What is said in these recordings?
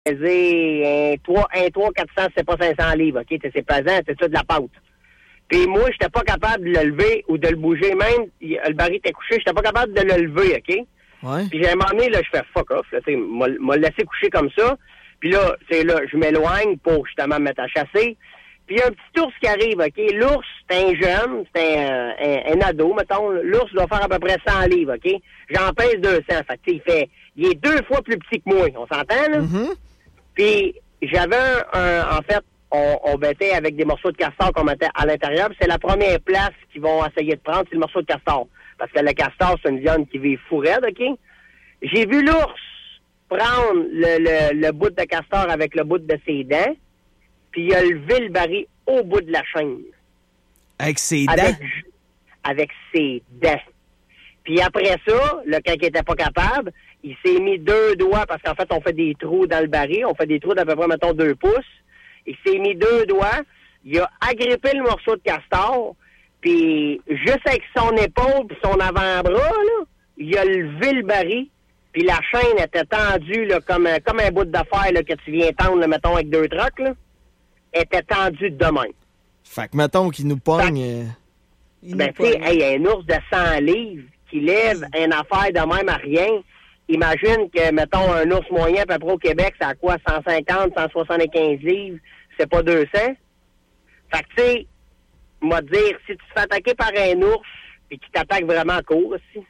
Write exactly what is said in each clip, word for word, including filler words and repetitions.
peser un trois, un trois, quatre cents, c'est pas cinq cents livres, OK? C'est pesant, c'est ça de la pâte. Puis moi, j'étais pas capable de le lever ou de le bouger. Même, le baril était couché, j'étais pas capable de le lever, OK? Ouais. Puis j'ai un moment donné, là, je fais fuck off, là, tu sais, m'a, m'a laissé coucher comme ça. Puis là, c'est là, je m'éloigne pour justement me mettre à chasser. Puis il y a un petit ours qui arrive, OK? L'ours, c'est un jeune, c'est un, un, un ado, mettons. L'ours doit faire à peu près cent livres, OK? J'en pèse deux cents. Fait que, tu sais, il fait, il est deux fois plus petit que moi. On s'entend, là? Mm-hmm. Puis j'avais un, un, en fait, on, on bêtait avec des morceaux de castor qu'on mettait à l'intérieur. Puis c'est la première place qu'ils vont essayer de prendre, c'est le morceau de castor. Parce que le castor, c'est une viande qui vit fou raide, OK? J'ai vu l'ours prendre le, le, le bout de castor avec le bout de ses dents, puis il a levé le baril au bout de la chaîne. Avec ses dents? Avec, avec ses dents. Puis après ça, là, quand il était pas capable, il s'est mis deux doigts, parce qu'en fait, on fait des trous dans le baril, on fait des trous d'à peu près, mettons, deux pouces. Il s'est mis deux doigts, il a agrippé le morceau de castor, puis juste avec son épaule puis son avant-bras, là, il a levé le baril, puis la chaîne était tendue là, comme, comme un bout de fer là, que tu viens tendre, là, mettons, avec deux trocs, là, était tendue de même. Fait que, mettons, qu'il nous pogne... Euh, ben, tu sais, hey, un ours de cent livres qui lève mmh. une affaire de même à rien, imagine que, mettons, un ours moyen, à peu près au Québec, c'est à quoi, cent cinquante, cent soixante-quinze livres, c'est pas deux cents? Fait que, tu sais, moi dire, si tu te fais attaquer par un ours, et qui t'attaque vraiment à court aussi.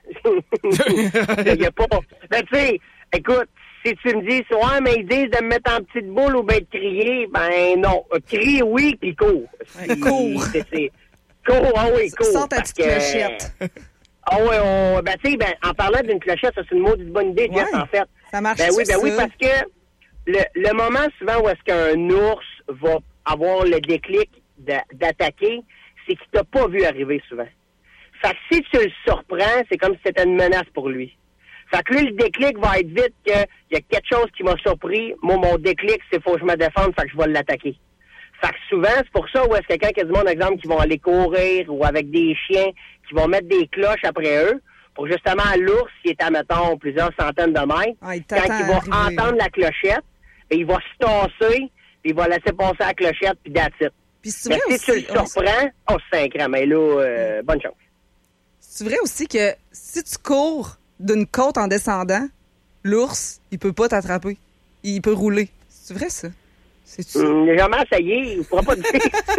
Il y a pas... Ben, tu sais, écoute, si tu me dis, ouais, mais ils disent de me mettre en petite boule ou bien de crier, ben non. Crie, oui, puis cours. Ouais, cours. C'est, c'est... Cours, ah oui, cours. Sors ta petite que... clochette. Ah oui, on... ben, tu sais, ben, en parlant d'une clochette, ça, c'est une maudite bonne idée, Jeff, ouais, en fait. Ça marche. Ben oui, ben ça? oui, parce que le, le moment souvent où est-ce qu'un ours va avoir le déclic de, d'attaquer, c'est qu'il t'a pas vu arriver souvent. Fait que si tu le surprends, c'est comme si c'était une menace pour lui. Fait que lui, le déclic va être vite qu'il y a quelque chose qui m'a surpris. Moi, mon déclic, c'est faut que je me défende, fait que je vais l'attaquer. Fait que souvent, c'est pour ça où est-ce que quand il y a du monde, exemple, qui vont aller courir ou avec des chiens, qui vont mettre des cloches après eux, pour justement l'ours, qui est à, mettons, plusieurs centaines de mètres, ah, il quand il va arriver. Entendre la clochette, ben, il va se tasser, puis il va laisser passer la clochette, puis that's it. Puis c'est mais vrai si aussi, tu le surprends, oh, c'est un cran, mais là, euh, bonne chance. C'est vrai aussi que si tu cours d'une côte en descendant, l'ours, il peut pas t'attraper. Il peut rouler. C'est vrai, ça? C'est-tu ça? Hum, j'ai jamais essayé. Il pourra pas te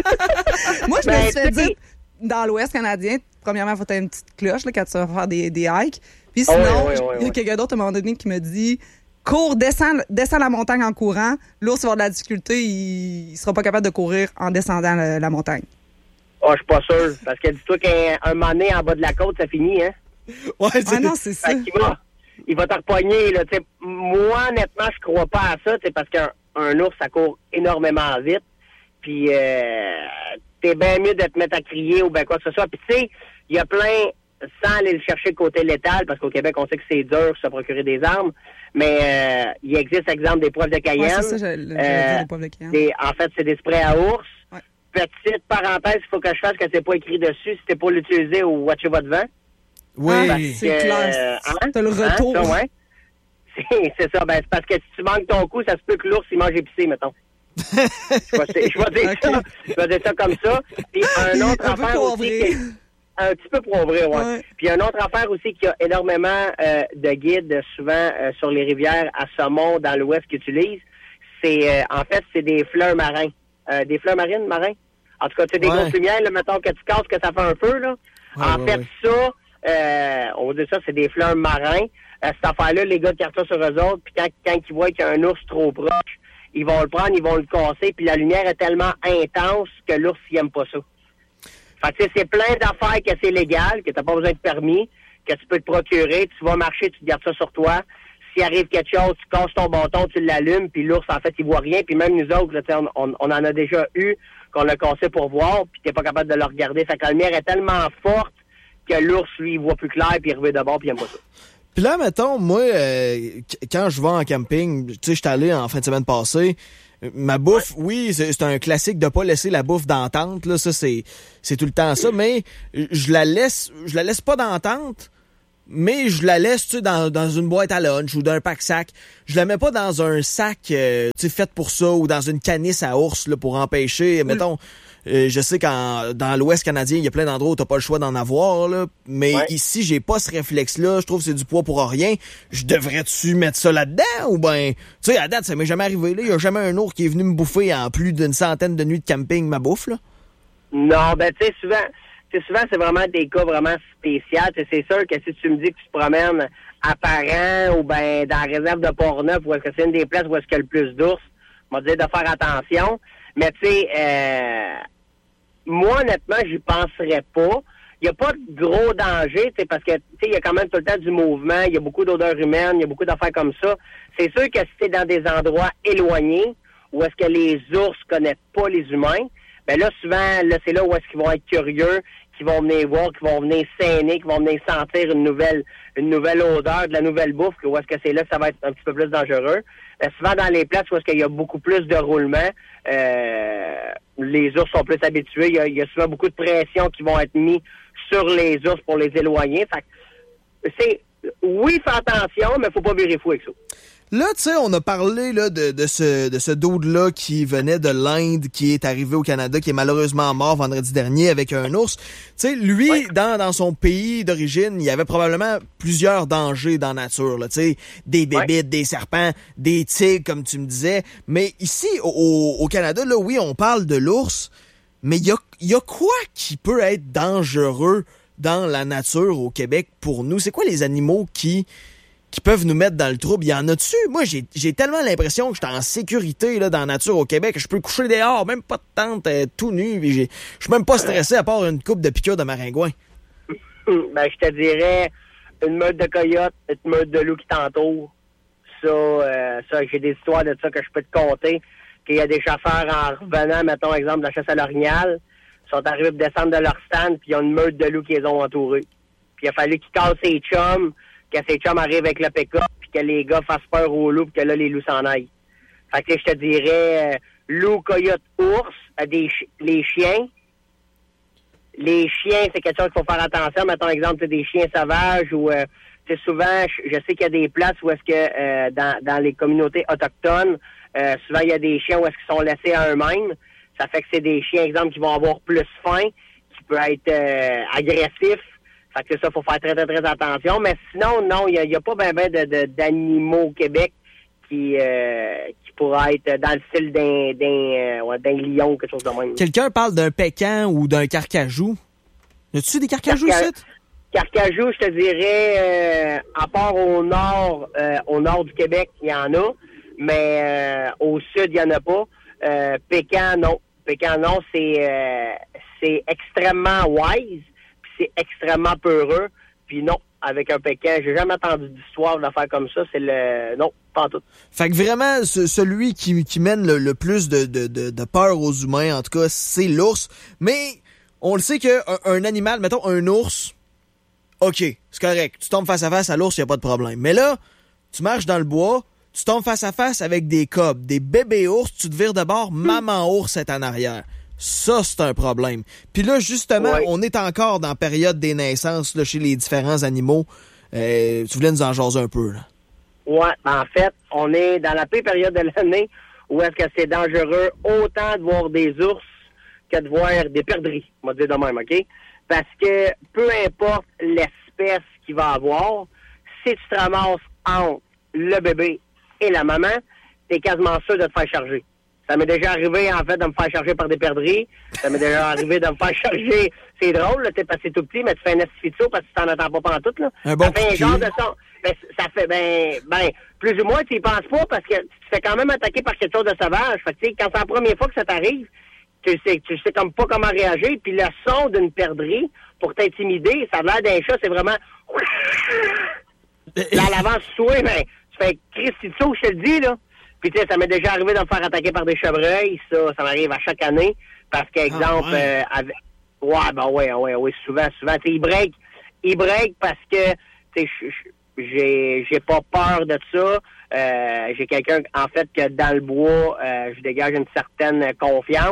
dire. Moi, je ben, me suis fait dire, dans l'Ouest canadien, premièrement, il faut avoir une petite cloche là, quand tu vas faire des, des hikes. Puis sinon, il oui, oui, oui, y a oui. quelqu'un d'autre à un moment donné qui me dit cours, descends, descends la montagne en courant. L'ours va avoir de la difficulté. Il, il sera pas capable de courir en descendant la, la montagne. Ah, oh, je suis pas sûr. Parce que dis-toi qu'un un moment donné, en bas de la côte, ça finit, hein? Ouais, c'est... Ah non, c'est ça. Il va, il va te repogner, là. T'sais, moi, honnêtement, je crois pas à ça, parce qu'un un ours, ça court énormément vite. Puis, euh, t'es bien mieux de te mettre à crier ou bien quoi que ce soit. Puis, tu sais, il y a plein, sans aller le chercher côté létal, parce qu'au Québec, on sait que c'est dur de se procurer des armes, mais euh, il existe, exemple, des poivres de Cayenne. Ouais, c'est ça, j'allais euh, dire, des poivres de Cayenne. Des, en fait, c'est des sprays à ours. Ouais. Petite parenthèse, il faut que je fasse que c'est pas écrit dessus si t'es pas l'utiliser ou watcher votre vent. Oui, ah, c'est que, clair. Euh, hein? T'as le retour. Hein, ça, ouais. c'est, c'est ça. Ben, c'est parce que si tu manques ton coup, ça se peut que l'ours, il mange épicé, mettons. je, vais, je vais dire okay. ça. Je vais dire ça comme ça. Puis un autre un affaire aussi. Qui, un petit peu pour ouvrir, ouais. ouais. Puis une autre affaire aussi qu'il y a énormément euh, de guides, souvent euh, sur les rivières à saumon dans l'Ouest qui utilisent, c'est euh, en fait, c'est des fleurs marins. Euh, des fleurs marines, marins. En tout cas, tu sais, des ouais. grosses lumières, là, mettons que tu casses, que ça fait un feu, là. Ouais, en ouais, fait, ouais. ça, euh, on va dire ça, c'est des fleurs marins. Euh, cette affaire-là, les gars tirent ça sur eux autres, puis quand, quand ils voient qu'il y a un ours trop proche, ils vont le prendre, ils vont le casser, puis la lumière est tellement intense que l'ours, il aime pas ça. Fait que, tu sais, c'est plein d'affaires que c'est légal, que t'as pas besoin de permis, que tu peux te procurer, tu vas marcher, tu te gardes ça sur toi. S'il arrive quelque chose, tu casses ton bâton, tu l'allumes, puis l'ours, en fait, il voit rien. Puis même nous autres, là, on, on, on en a déjà eu qu'on l'a cassé pour voir, puis t'es pas capable de le regarder. Fait que la lumière est tellement forte que l'ours, lui, il voit plus clair, puis il revient de bord, puis il aime pas ça. Puis là, mettons, moi, euh, quand je vais en camping, tu sais, je suis allé en fin de semaine passée, ma bouffe, ouais. oui, c'est, c'est un classique de pas laisser la bouffe dans la tente, là, ça, c'est, c'est tout le temps ça, mais je la laisse, je la laisse pas dans la tente mais je la laisse, tu sais, dans, dans une boîte à lunch ou d'un pack-sac. Je la mets pas dans un sac, euh, tu sais, fait pour ça ou dans une canisse à ours, là, pour empêcher, mmh. mettons... Euh, je sais qu'en dans l'Ouest canadien, il y a plein d'endroits où t'as pas le choix d'en avoir, là. Mais ouais. ici, j'ai pas ce réflexe-là. Je trouve que c'est du poids pour rien. Je devrais-tu mettre ça là-dedans? Ou ben, tu sais, à date, ça m'est jamais arrivé, là. Il y a jamais un ours qui est venu me bouffer en plus d'une centaine de nuits de camping ma bouffe, là. Non, ben, tu sais, souvent, tu sais, souvent, c'est vraiment des cas vraiment spéciaux. C'est sûr que si tu me dis que tu te promènes à Parent ou ben, dans la réserve de Port-Neuf, où est-ce que c'est une des places où est-ce qu'il y a le plus d'ours, on va te dire de faire attention. Mais tu sais, euh, moi, honnêtement, j'y penserais pas. Il n'y a pas de gros danger, tu sais, parce que, tu sais, il y a quand même tout le temps du mouvement, il y a beaucoup d'odeurs humaines, il y a beaucoup d'affaires comme ça. C'est sûr que si t'es dans des endroits éloignés, où est-ce que les ours connaissent pas les humains, ben là, souvent, là, c'est là où est-ce qu'ils vont être curieux, qu'ils vont venir voir, qu'ils vont venir saigner, qu'ils vont venir sentir une nouvelle une nouvelle odeur, de la nouvelle bouffe, où est-ce que c'est là que ça va être un petit peu plus dangereux. Ben, souvent, dans les places où est-ce qu'il y a beaucoup plus de roulement, euh, les ours sont plus habitués. Il y, a, il y a souvent beaucoup de pression qui vont être mis sur les ours pour les éloigner. Fait que c'est, oui, fais attention, mais faut pas virer fou avec ça. Là, tu sais, on a parlé là de, de ce de ce dude-là qui venait de l'Inde, qui est arrivé au Canada, qui est malheureusement mort vendredi dernier avec un ours. Tu sais, lui, ouais. dans dans son pays d'origine, il y avait probablement plusieurs dangers dans la nature. Tu sais, des bébites, ouais. des serpents, des tigres, comme tu me disais. Mais ici, au, au Canada, là, oui, on parle de l'ours, mais il y a, y a quoi qui peut être dangereux dans la nature au Québec pour nous? C'est quoi les animaux qui... qui peuvent nous mettre dans le trouble? Il y en a dessus. Moi, j'ai j'ai tellement l'impression que je suis en sécurité là, dans la nature au Québec. Je peux coucher dehors, même pas de tente, euh, tout nu. Je suis même pas stressé à part une coupe de piqûres de maringouin. Ben, je te dirais une meute de coyotes, une meute de loups qui t'entourent. Ça, euh, ça j'ai des histoires de ça que je peux te conter. Qu'il y a des chasseurs en revenant, mettons, exemple, de la chasse à l'orignal, sont arrivés pour descendre de leur stand, puis il y a une meute de loups qui les ont entourés. Puis il a fallu qu'ils cassent ses chums, que ces chums arrivent avec le pick-up, puis que les gars fassent peur aux loups, puis que là, les loups s'en aillent. Fait que je te dirais, euh, loup, coyote, ours, euh, des ch- les chiens. Les chiens, c'est quelque chose qu'il faut faire attention. Mettons, exemple, des chiens sauvages ou, euh, tu sais, souvent, je, je sais qu'il y a des places où est-ce que, euh, dans, dans les communautés autochtones, euh, souvent, il y a des chiens où est-ce qu'ils sont laissés à eux-mêmes. Ça fait que c'est des chiens, exemple, qui vont avoir plus faim, qui peuvent être euh, agressifs. Fait que ça, faut faire très, très, très attention. Mais sinon, non, il n'y a, y a pas ben, ben de, de, d'animaux au Québec qui, euh, qui pourraient être dans le style d'un, d'un, euh, d'un lion ou quelque chose de même. Quelqu'un parle d'un pécan ou d'un carcajou. Y a-tu des carcajous Carca- ici? Carcajou, je te dirais, euh, à part au nord, euh, au nord du Québec, il y en a. Mais euh, au sud, il n'y en a pas. Euh, pécan, non. Pécan, non, c'est, euh, c'est extrêmement wise. C'est extrêmement peureux. Puis non, avec un pécan, j'ai jamais entendu d'histoire d'affaires comme ça. C'est le... Non, pas en tout. Fait que vraiment, ce, celui qui, qui mène le, le plus de, de, de, de peur aux humains, en tout cas, c'est l'ours. Mais on le sait qu'un un animal, mettons un ours, OK, c'est correct. Tu tombes face à face à l'ours, il n'y a pas de problème. Mais là, tu marches dans le bois, tu tombes face à face avec des cobs, des bébés ours, tu te vires de bord, mmh. maman ours est en arrière. Ça, c'est un problème. Puis là, justement, ouais. on est encore dans la période des naissances là, chez les différents animaux. Euh, tu voulais nous en jaser un peu, là. Oui, en fait, on est dans la pire période de l'année où est-ce que c'est dangereux autant de voir des ours que de voir des perdrix, on va dire de même, OK? Parce que peu importe l'espèce qu'il va avoir, si tu te ramasses entre le bébé et la maman, t'es quasiment sûr de te faire charger. Ça m'est déjà arrivé, en fait, de me faire charger par des perdrix. Ça m'est déjà arrivé de me faire charger. C'est drôle, là, tu sais, parce que c'est tout petit, mais tu fais un estifito parce que tu t'en attends pas pantoute, là. Un bon ça fait un genre de son. Ben, ça fait, ben, ben, plus ou moins, tu y penses pas parce que tu te fais quand même attaquer par quelque chose de sauvage. Fait que, tu sais, quand c'est la première fois que ça t'arrive, tu sais, tu sais comme pas comment réagir. Puis le son d'une perdrix, pour t'intimider, ça a l'air d'un chat, c'est vraiment... Là, à l'avance, tu souhaites, ben, tu fais Christito, je te le dis, là. Puis, tu sais, ça m'est déjà arrivé de me faire attaquer par des chevreuils. Ça, ça m'arrive à chaque année. Parce qu'exemple, ah, ouais. euh, avec... ouais, ben ouais, ouais, ouais, souvent, souvent. Tu sais, ils break. Ils break parce que, tu sais, j'ai, j'ai pas peur de ça. Euh, j'ai quelqu'un, en fait, que dans le bois, euh, je dégage une certaine confiance.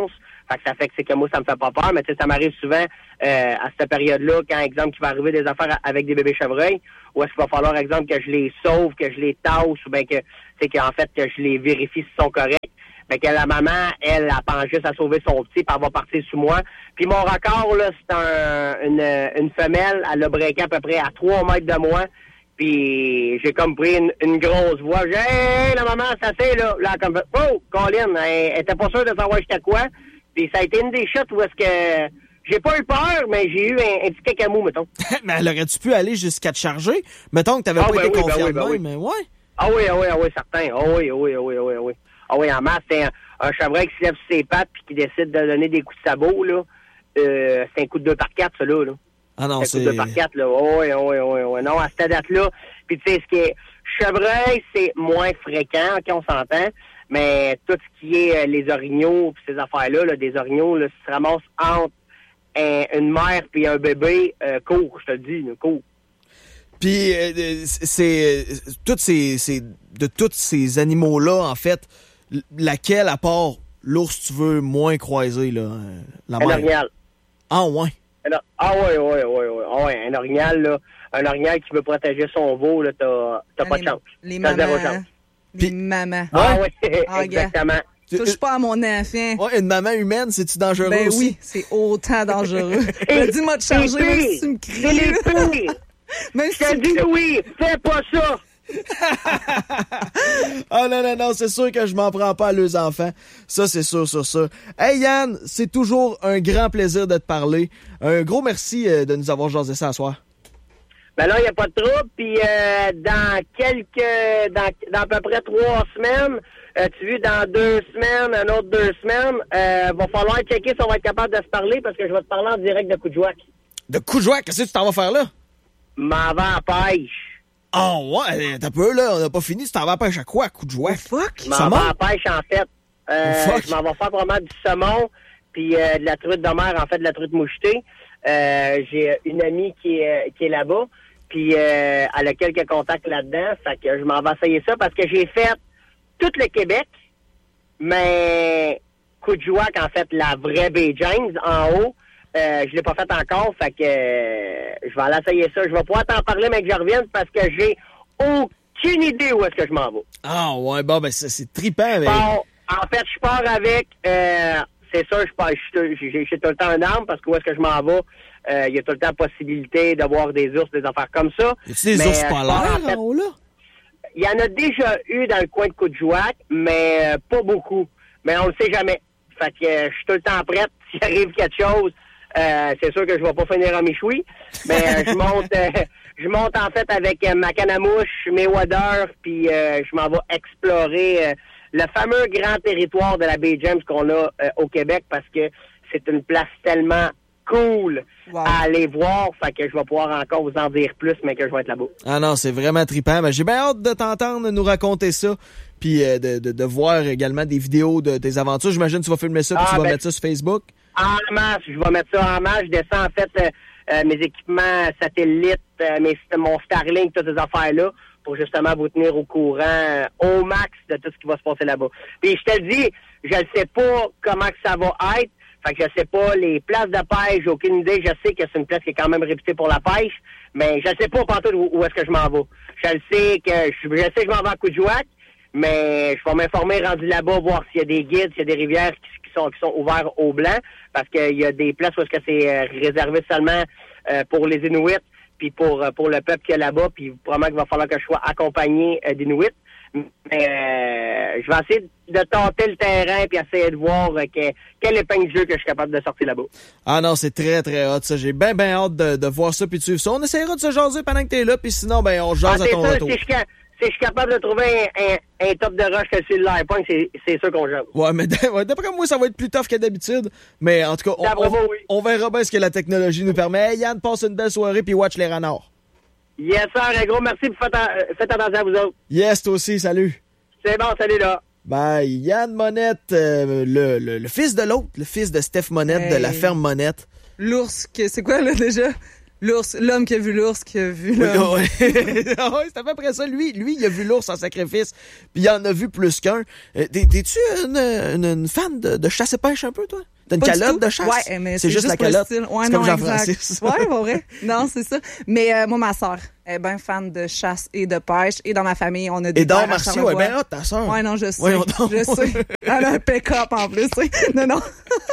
Fait que ça fait que c'est que moi, ça me fait pas peur, mais tu sais, ça m'arrive souvent euh, à cette période-là, quand, exemple, qu'il va arriver des affaires avec des bébés chevreuils, ou est-ce qu'il va falloir, exemple, que je les sauve, que je les tasse, ou bien que, c'est qu'en fait, que je les vérifie s'ils sont corrects. Fait que la maman, elle, elle pense juste à sauver son petit, puis elle va partir sous moi. Puis mon record, là, c'est un, une, une femelle, elle a breaké à peu près à trois mètres de moi. Puis j'ai comme pris une, une grosse voix. J'ai dit, hey, la maman, ça c'est là. Là, comme, oh, Colin, elle, elle était pas sûre de savoir j'étais quoi. Puis ça a été une des shots où est-ce que j'ai pas eu peur, mais j'ai eu un, un petit cacamou, mettons. Mais elle aurait-tu pu aller jusqu'à te charger? Mettons que t'avais ah, pas ben été oui, confiant ben oui, de ben même, oui. mais ouais. Ah oui, ah oui, ah oui, certain. Ah oui, ah oui, ah oui, ah oui, ah oui. Ah oui, en masse, c'est un, un chevreuil qui se lève sur ses pattes puis qui décide de donner des coups de sabot, là. Euh, c'est un coup de deux par quatre, ça, là. là. Ah non, c'est... c'est... un coup de deux par quatre, là. Oh, oui, oui, oui, oui. Non, à cette date-là. Puis tu sais, ce qui est... Chevreuil, c'est moins fréquent, OK, on s'entend. Mais tout ce qui est euh, les orignaux puis ces affaires-là, là, des orignaux, là, se ramassent entre un, une mère puis un bébé, euh, court, je te le dis, là, court. Puis euh, c'est... Toutes ces, ces... De tous ces animaux-là, en fait... Laquelle, à part l'ours, tu veux moins croiser, là? La un orignal. Ah, ouais. Un, ah, ouais, ouais, ouais, ouais. Ah, ouais, un orignal, là. Un orignal qui veut protéger son veau, là, t'as, t'as ah, pas les, de chance. Les t'as mamans. zéro chance. Les Puis, mamans. Ah, ouais, ouais ah, exactement. Touche pas à mon enfant. Ouais, une maman humaine, c'est-tu dangereux ben aussi? Oui, c'est autant dangereux. Ben, dis-moi de charger, même si tu me cries. C'est les pires. Même si je te dis oui, fais pas ça. Ah non, non, non, c'est sûr que je m'en prends pas à leurs enfants. Ça, c'est sûr, sur ça. Hey Yann, c'est toujours un grand plaisir de te parler. Un gros merci euh, de nous avoir jasé ça ce soir. Ben là, il n'y a pas de trouble. Puis euh, dans quelques... Dans, dans à peu près trois semaines, euh, tu vois, dans deux semaines, un autre deux semaines, euh, va falloir checker si on va être capable de se parler parce que je vais te parler en direct de Coudjouac. De Coudjouac? Qu'est-ce que tu t'en vas faire là? M'en vais à pêche. Oh ouais, t'as peu là, on n'a pas fini. Tu t'en vas à pêche à quoi, Coudjouac? Oh, fuck? Je m'en vais à pêche, en fait. Euh, oh, fuck. Je m'en vais faire probablement du saumon, puis euh, de la truite de mer, en fait, de la truite mouchetée. Euh, j'ai une amie qui est, qui est là-bas, puis euh, elle a quelques contacts là-dedans, fait que je m'en vais essayer ça, parce que j'ai fait tout le Québec, mais Coudjouac, en fait, la vraie Baie James, en haut, Euh, je l'ai pas fait encore, fait que euh, je vais aller essayer ça. Je vais pouvoir t'en parler, mais que je revienne parce que j'ai aucune idée où est-ce que je m'en vais. Ah ouais, bon, ben c'est, c'est trippant. Mais... Pars, en fait, je pars avec, euh, c'est ça, je pars, j'ai, j'ai, j'ai tout le temps une arme parce que où est-ce que je m'en vais, il euh, y a tout le temps possibilité d'avoir des ours, des affaires comme ça. Y a-tu des mais, ours polaires en, fait, en haut là? Il y en a déjà eu dans le coin de Coudjouac, mais euh, pas beaucoup. Mais on le sait jamais. Fait que euh, je suis tout le temps prête. S'il arrive quelque chose, Euh, c'est sûr que je vais pas finir en méchoui, mais euh, je monte euh, je monte en fait avec euh, ma canne à mouche, mes waders, puis euh, je m'en vais explorer euh, le fameux grand territoire de la Baie James qu'on a euh, au Québec parce que c'est une place tellement cool wow. à aller voir, fait que je vais pouvoir encore vous en dire plus, mais que je vais être là-bas. Ah non, c'est vraiment trippant. Ben, j'ai bien hâte de t'entendre nous raconter ça, puis euh, de, de, de voir également des vidéos de tes aventures. J'imagine que tu vas filmer ça, puis ah, tu vas ben... mettre ça sur Facebook. En masse, je vais mettre ça en masse. Je descends en fait euh, euh, mes équipements satellites, euh, mes, mon Starlink, toutes ces affaires-là, pour justement vous tenir au courant euh, au max de tout ce qui va se passer là-bas. Puis je te le dis, je ne sais pas comment que ça va être. Fait que je sais pas les places de pêche, j'ai aucune idée. Je sais que c'est une place qui est quand même réputée pour la pêche, mais je sais pas partout où, où est-ce que je m'en vais. Je le sais que je, je sais que je m'en vais à Coudjouac, mais je vais m'informer rendu là-bas, voir s'il y a des guides, s'il y a des rivières qui Qui sont, qui sont ouverts au blanc, parce qu'il y a des places où est-ce que c'est euh, réservé seulement euh, pour les Inuits, puis pour euh, pour le peuple qui est là-bas, puis probablement qu'il va falloir que je sois accompagné euh, d'Inuits. Mais euh, je vais essayer de tenter le terrain, puis essayer de voir euh, que, quel épingle de jeu que je suis capable de sortir là-bas. Ah non, c'est très, très hot, ça. J'ai bien, bien hâte de, de voir ça, puis de suivre ça. On essaiera de se jaser pendant que t'es là, puis sinon, ben on jase ah, à ton ça, retour. Si je, si je suis capable de trouver un, un, un top de rush que sur le live point, c'est, c'est sûr qu'on jase. Ouais, mais d'après moi, ça va être plus tough que d'habitude. Mais en tout cas, on, on, moi, oui. on verra bien ce que la technologie nous permet. Hey, Yann, passe une belle soirée, puis watch les renards. Yes, sir, un gros merci, puis faites, faites attention à vous autres. Yes, toi aussi, salut. C'est bon, salut là. Ben, Yann Monette, euh, le, le, le fils de l'autre, le fils de Steph Monette, hey. de la ferme Monette. L'ours, que, c'est quoi là déjà? L'ours, l'homme qui a vu l'ours, qui a vu l'homme. Oui, ouais. C'est à peu près ça. Lui, lui, il a vu l'ours en sacrifice, puis il en a vu plus qu'un. Euh, t'es, t'es-tu une, une, une fan de, de chasse et pêche un peu, toi? T'as une Pas du calotte tout. de chasse? Ouais, mais c'est, c'est juste, juste la pour le calotte. style. Ouais, c'est non, comme Jean-Francis. exact. Ouais, pas vrai. Non, c'est ça. Mais euh, moi, ma sœur est bien fan de chasse et de pêche. Et dans ma famille, on a des Et d'arts terres à martiaux, ouais, Charlevoix. ben là, ta sœur. Ouais, non, je sais. Voyons donc. Je sais. Elle a un pick-up en plus. tu sais. Non, non.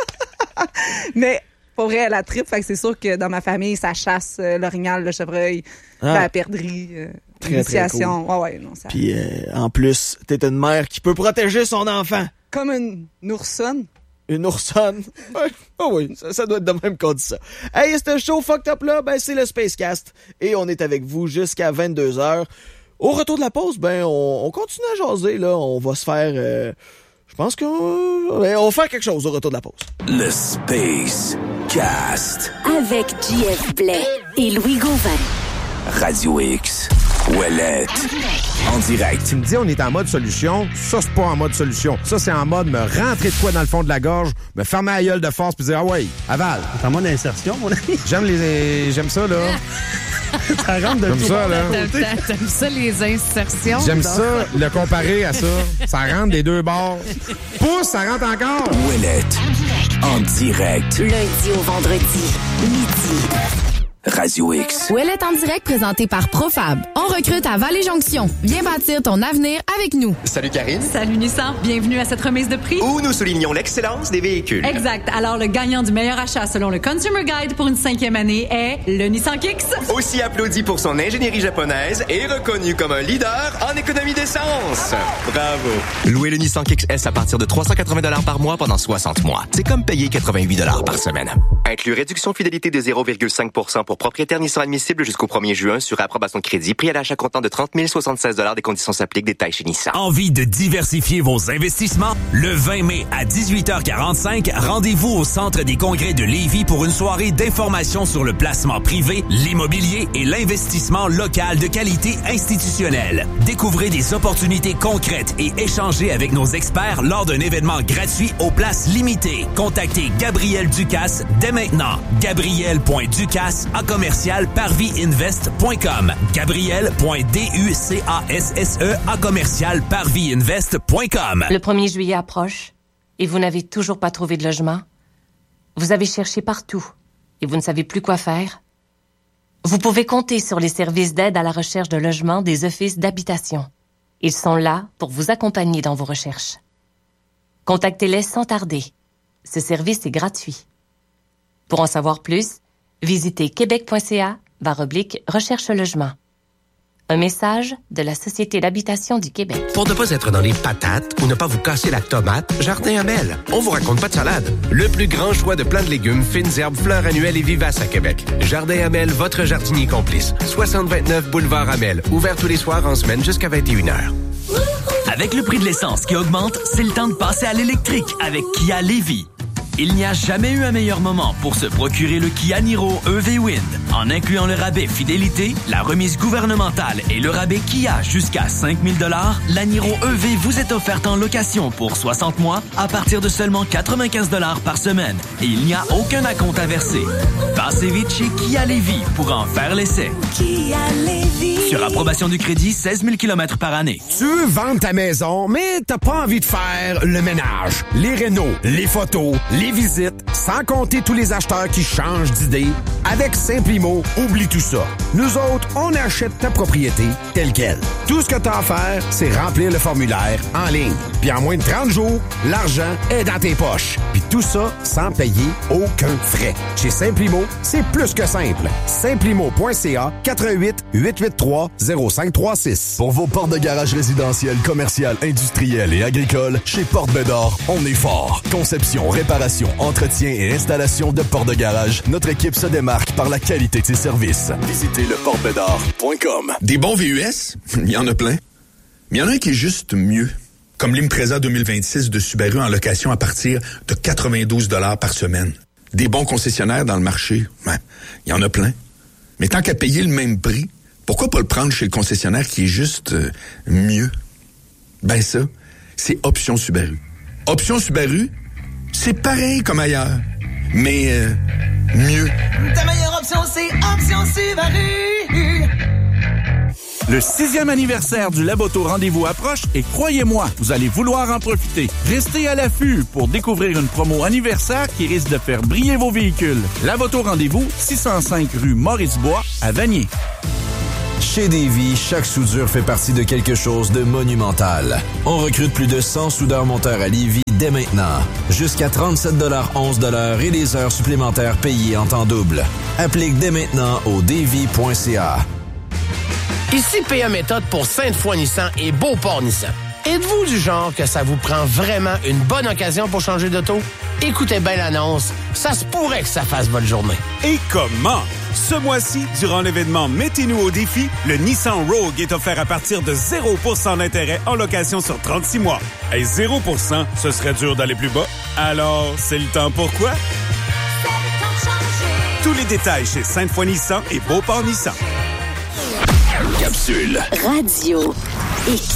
Mais pour vrai, elle a trip. Fait que c'est sûr que dans ma famille, ça chasse euh, l'orignal, le chevreuil, Ah. la perdrix, euh, Très, l'initiation. Ouais, ouais, non, ça... Puis euh, en plus, t'es une mère qui peut protéger son enfant. Comme une oursonne. Une oursonne. Ouais. Oh oui, ça, ça doit être de même qu'on dit ça. Hey, ce show fucked up là, ben c'est le Spacecast. Et on est avec vous jusqu'à vingt-deux heures. Au retour de la pause, ben on, on continue à jaser, là. On va se faire... Euh, je pense qu'on ben, on va faire quelque chose au retour de la pause. Le Spacecast. Avec J F Blais et Louis Gauvin. Radio X. Ouellette. En direct. Tu me dis, on est en mode solution. Ça, c'est pas en mode solution. Ça, c'est en mode me rentrer de quoi dans le fond de la gorge, me fermer la gueule de force puis dire, ah ouais, avale. C'est en mode insertion, mon ami. J'aime les, j'aime ça, là. Ça rentre de J'aime tout ça, là. T'aimes, t'aimes ça, les insertions? J'aime ça, le comparer à ça. Ça rentre des deux bords. Pousse, ça rentre encore. Ouellette. En direct. Lundi au vendredi, midi. Radio X. Ouellette en direct présenté par Profab. On recrute à Vallée-Jonction. Viens bâtir ton avenir avec nous. Salut Karine. Salut Nissan, bienvenue à cette remise de prix. Où nous soulignons l'excellence des véhicules. Exact. Alors, le gagnant du meilleur achat selon le Consumer Guide pour une cinquième année est le Nissan Kicks. Aussi applaudi pour son ingénierie japonaise et reconnu comme un leader en économie d'essence. Bravo. Louez le Nissan Kicks S à partir de trois cent quatre-vingts dollars par mois pendant soixante mois. C'est comme payer quatre-vingt-huit dollars par semaine. Inclus réduction fidélité de zéro virgule cinq pour cent pour propriétaire Nissan admissible jusqu'au premier juin sur approbation de crédit. Prix à l'achat comptant de trente mille soixante-seize dollars. Des conditions s'appliquent. Détails chez Nissan. Envie de diversifier vos investissements? Le vingt mai à dix-huit heures quarante-cinq, rendez-vous au Centre des congrès de Lévis pour une soirée d'information sur le placement privé, l'immobilier et l'investissement local de qualité institutionnelle. Découvrez des opportunités concrètes et échangez avec nos experts lors d'un événement gratuit aux places limitées. Contactez Gabriel Ducasse dès maintenant. Gabriel point ducasse à commercial parviinvest point com. Gabriel point ducasse à commercial parviinvest point com. Le premier juillet approche et vous n'avez toujours pas trouvé de logement? Vous avez cherché partout et vous ne savez plus quoi faire? Vous pouvez compter sur les services d'aide à la recherche de logement des offices d'habitation. Ils sont là pour vous accompagner dans vos recherches. Contactez-les sans tarder. Ce service est gratuit. Pour en savoir plus, visitez québec.ca barre oblique recherche logement. Un message de la Société d'habitation du Québec. Pour ne pas être dans les patates ou ne pas vous casser la tomate, Jardin Amel. On vous raconte pas de salade. Le plus grand choix de plants de légumes, fines herbes, fleurs annuelles et vivaces à Québec. Jardin Amel, votre jardinier complice. soixante vingt-neuf boulevard Amel. Ouvert tous les soirs en semaine jusqu'à vingt et une heures. Avec le prix de l'essence qui augmente, c'est le temps de passer à l'électrique avec Kia Lévis. Il n'y a jamais eu un meilleur moment pour se procurer le Kia Niro E V Wind. En incluant le rabais fidélité, la remise gouvernementale et le rabais Kia jusqu'à cinq mille dollars, la Niro E V vous est offerte en location pour soixante mois à partir de seulement quatre-vingt-quinze dollars par semaine. Et il n'y a aucun acompte à verser. Passez vite chez Kia Lévis pour en faire l'essai. Kia Lévis. Sur approbation du crédit, seize mille kilomètres par année. Tu veux vendre ta maison, mais t'as pas envie de faire le ménage, les rénaux, les photos, les visites, sans compter tous les acheteurs qui changent d'idée. Avec Simplimo, oublie tout ça. Nous autres, on achète ta propriété telle quelle. Tout ce que t'as à faire, c'est remplir le formulaire en ligne. Puis en moins de trente jours, l'argent est dans tes poches. Puis tout ça sans payer aucun frais. Chez Simplimo, c'est plus que simple. Simplimo point c a quatre un huit, huit huit trois, zéro cinq trois six. Pour vos portes de garage résidentielles, commerciales, industrielles et agricoles, chez Porte Bédard, on est fort. Conception, réparation, entretien et installation de portes de garage, notre équipe se démarque par la qualité de ses services. Visitez le porte bédard point com. Des bons V U S, il y en a plein. Mais il y en a un qui est juste mieux. Comme l'Impreza deux mille vingt-six de Subaru en location à partir de quatre-vingt-douze dollars par semaine. Des bons concessionnaires dans le marché, ouais, il y en a plein. Mais tant qu'à payer le même prix, pourquoi pas le prendre chez le concessionnaire qui est juste euh, mieux? Ben ça, c'est Option Subaru. Option Subaru, c'est pareil comme ailleurs, mais euh, mieux. Ta meilleure option, c'est Option Subaru. Le sixième anniversaire du Laboto Rendez-vous approche et croyez-moi, vous allez vouloir en profiter. Restez à l'affût pour découvrir une promo anniversaire qui risque de faire briller vos véhicules. Laboto Rendez-vous, six cent cinq rue Maurice-Bois, à Vanier. Chez Davy, chaque soudure fait partie de quelque chose de monumental. On recrute plus de cent soudeurs-monteurs à Lévis dès maintenant. Jusqu'à trente-sept dollars onze de l'heure et des heures supplémentaires payées en temps double. Applique dès maintenant au davy point c a. Ici P A Méthode pour Sainte-Foy-Nissan et Beauport-Nissan. Êtes-vous du genre que ça vous prend vraiment une bonne occasion pour changer d'auto? Écoutez bien l'annonce, ça se pourrait que ça fasse votre journée. Et comment? Ce mois-ci, durant l'événement Mettez-nous au défi, le Nissan Rogue est offert à partir de zéro pour cent d'intérêt en location sur trente-six mois. Et zéro pour cent, ce serait dur d'aller plus bas. Alors, c'est le temps pour quoi? Tous les détails chez Sainte-Foy-Nissan et Beauport-Nissan. Capsule. Radio X.